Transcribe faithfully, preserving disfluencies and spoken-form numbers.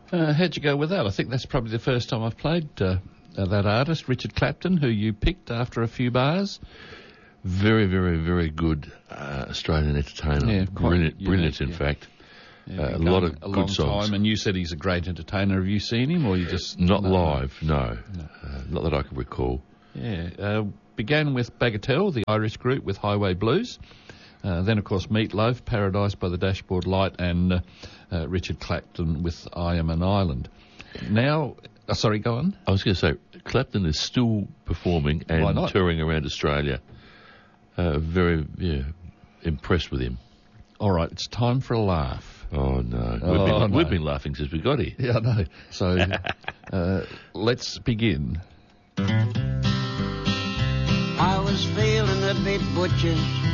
Uh, how'd you go with that? I think that's probably the first time I've played uh, uh, that artist, Richard Clapton, who you picked after a few bars. Very, very, very good uh, Australian entertainer. Yeah, brilliant, unique, brilliant, in yeah. fact. Yeah, uh, a been lot going of a good long songs. Time, and you said he's a great entertainer. Have you seen him, or you just Not no, live, no, no. Uh, not that I can recall. Yeah, uh, began with Bagatelle, the Irish group, with Highway Blues. Uh, then, of course, Meatloaf, Paradise by the Dashboard Light, and uh, uh, Richard Clapton with I Am an Island. Now, uh, sorry, go on. I was going to say, Clapton is still performing Why and not? touring around Australia. Uh, very, yeah, impressed with him. All right, it's time for a laugh. Oh, no. Oh, We've, been, no. we've been laughing since we got here. Yeah, I know. So, uh, let's begin. I was feeling a bit butcher's